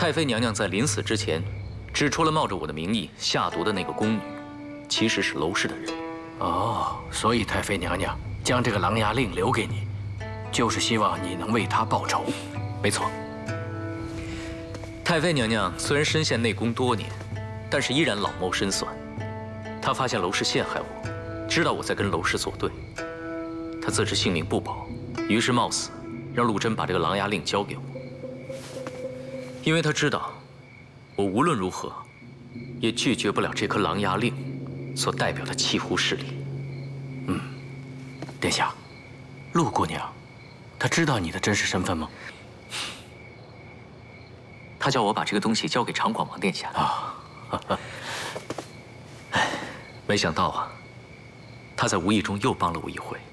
太妃娘娘在临死之前，指出了冒着我的名义下毒的那个宫女，其实是娄氏的人。 哦，所以太妃娘娘将这个琅琊令留给你，就是希望你能为她报仇。 没错。太妃娘娘虽然身陷内宫多年，但是依然老谋深算。她发现娄氏陷害我，知道我在跟娄氏作对，她自知性命不保，于是冒死让陆贞把这个琅琊令交给我。因为她知道，我无论如何也拒绝不了这颗琅琊令所代表的契胡势力。 殿下，陆姑娘，她知道你的真实身份吗？ 她叫我把这个东西交给长广王殿下。 啊， 没想到啊，她在无意中又帮了我一回。